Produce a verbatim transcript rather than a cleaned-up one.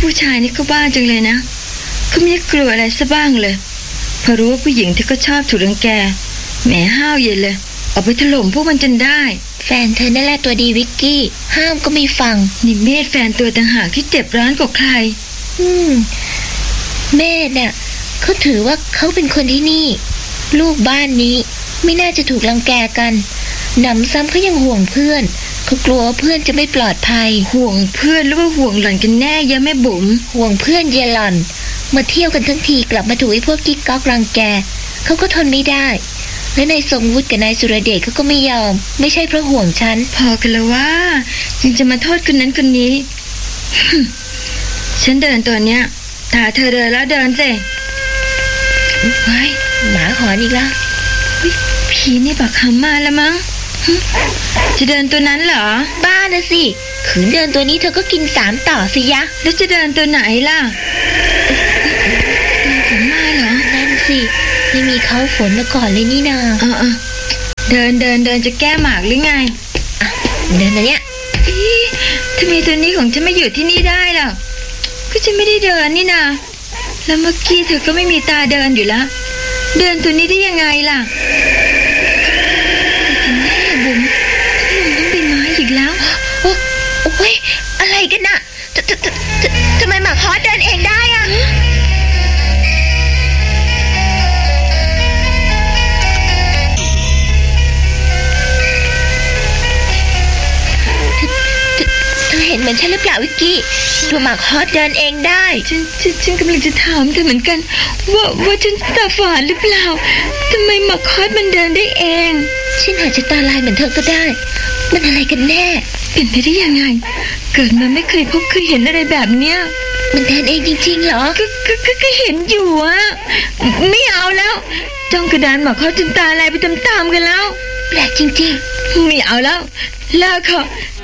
ผู้ชายนี่ก็บ้าจังเลยนะเขาไม่กลัวอะไรซะบ้างเลยพอรู้ว่าผู้หญิงที่เขาชอบถูกรังแกแหมห้าวเย็นเลยออกไปถล่มพวกมันจนได้แฟนเธอนั่นแหละตัวดีวิกกี้ห้ามก็ไม่ฟังนี่เมธแฟนตัวต่างหากที่เจ็บร้อนกว่าใครอืมเมธเนี่ยเขาถือว่าเขาเป็นคนที่นี่ลูกบ้านนี้ไม่น่าจะถูกรังแกกันหนำซ้ำเขายังห่วงเพื่อนเขากลัวว่าเพื่อนจะไม่ปลอดภัยห่วงเพื่อนหรือว่าห่วงหล่อนกันแน่ยะแม่บุ๋มห่วงเพื่อนเยหล่อนมาเที่ยวกันทั้งทีกลับมาถูกไอ้พวกกิ๊กก๊อกรังแกเขาก็ทนไม่ได้และนายทรงวุฒิกับนายสุรเดชเขาก็ไม่ยอมไม่ใช่เพราะห่วงฉันพอกันแล้วว่ายังจะมาโทษคนนั้นคนนี้ ฉันเดินตัวเนี้ยถ้าเธอเดินแล้วเดินสิไว้หมาหอนอีกแล้วผีนี่บักคำมาแล้วมั้งจะเดินตัวนั้นเหรอบ้านะสิขืนเดินตัวนี้เธอก็กินสามต่อสิยะแล้วจะเดินตัวไหนล่ะเดินฝนมาเหรอนั่นสิไม่มีเขาฝนมาก่อนเลยนี่นาเออเดินเดินเดินจะแก้หมากหรือไงอ่ะเดินมาเนี้ยทำไมตัวนี้ของฉันไม่อยู่ที่นี่ได้ล่ะก็ฉันไม่ได้เดินนี่นาแล้วเมื่อกี้เธอก็ไม่มีตาเดินอยู่แล้วเดินตัวนี้ได้ยังไงล่ะแต่แม่บุ๋มลงต้องใบไม้อีกแล้วโอ้โอ้ยอะไรกันน่ะทำไมหมาฮอสเดินเองได้อะเธอเห็นเหมือนฉันหรือเปล่าวิกกี้ตัวหมาฮอสเดินเองได้ฉันฉันฉันกำลังจะถามเธอเหมือนกันว่าว่าฉันตาฝาดหรือเปล่าทำไมหมาฮอสมันเดินได้เองฉันอาจจะตาลายเหมือนเธอก็ได้มันอะไรกันแน่เป็นไปได้ยังไงเกิดมาไม่เคยพบเคยเห็นอะไรแบบเนี้ยมันเดินเองจริงๆเหรอก็ก็ก็เห็นอยู่อะไม่เอาแล้วจ้องกระดานหมาฮอสจนตาลายไปตามๆกันแล้วแปลกจริงๆไม่เอาแล้วเลิกเถอะ